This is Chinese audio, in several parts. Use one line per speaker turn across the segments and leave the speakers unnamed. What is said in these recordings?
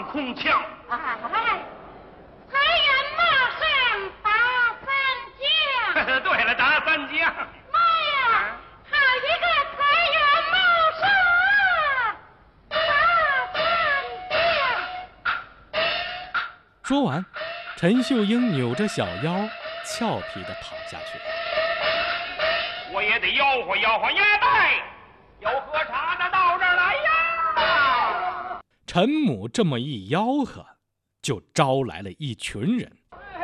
空腔。
哎，财源马汉打三将。
对了，打三将。
妈呀，好一个财源茂盛打三将！
说完，陈秀英扭着小腰，俏皮地跑下去了。
我也得吆喝吆喝鸭蛋，有喝茶的到这儿来呀！
陈母这么一吆喝，就招来了一群人。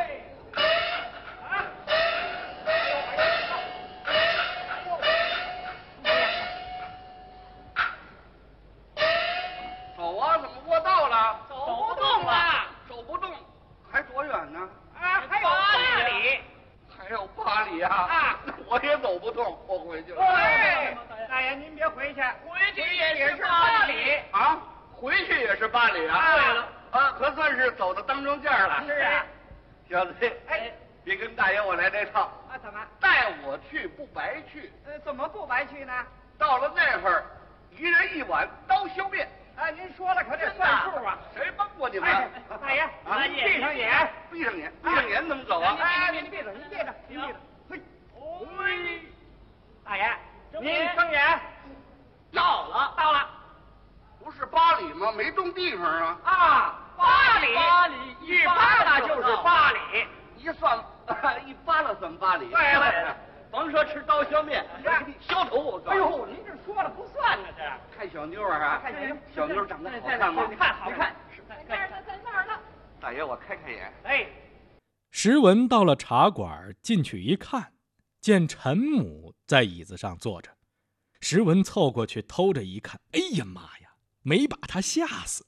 走啊，怎么过道了？
走不动了，
走不动，还多远呢？
还有8里。
还有8里啊！
啊，
我也走不动，我回去了。
哎，大爷您别回去，回去也是8里
啊，回去也是8里啊！
对了，
啊，可算是走到当中间了。
是啊，
小子，
哎，
别跟大爷我来这套。
啊，怎么？
带我去不白去。
怎么不白去呢？
到了那会儿，一人1碗刀削面。
啊，您说了可得算数啊！
谁帮过你们？
大爷，您闭上眼，
闭上眼，闭上眼怎么走啊？
哎，您闭着，您闭着，您闭着。嘿，嘿，大爷，您睁眼。到了。
不是8里吗？没动地方啊。
啊，8里，一扒拉就是8里。
一算一扒拉算8里。
对了，
甭说吃刀削面，削头我告诉你。
哎呦，您这说了不算呢，这。
看小妞啊，小妞长得好看吗？
好看。在那儿呢。
大爷，我开眼。
哎，
石文到了茶馆，进去一看，见陈母在椅子上坐着。石文凑过去偷着一看，哎呀妈呀，没把他吓死。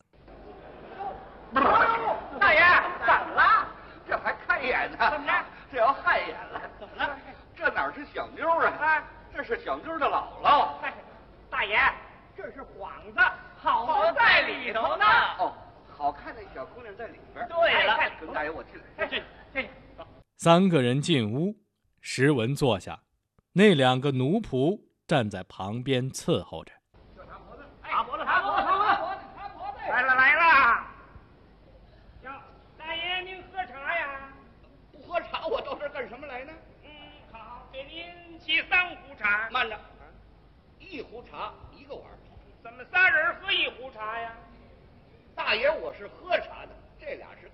大爷，怎么了？
这还看眼呢？
怎么着？
这要害眼了？
怎么了？
这哪是小妞啊？这是小妞的姥姥。
大爷，这是幌子，好在里头呢。
哦，好看的小姑娘在里边。
对了，
跟大爷我进来。
进。
3个人进屋，石文坐下，那2个奴仆站在旁边伺候着。
擦脖子。来了。大爷，您喝茶呀？
不喝茶，我到这儿干什么来呢？
好，给您沏3壶茶。
慢着，1壶茶1个碗。
怎么3人喝1壶茶呀？
大爷，我是喝茶的，这俩是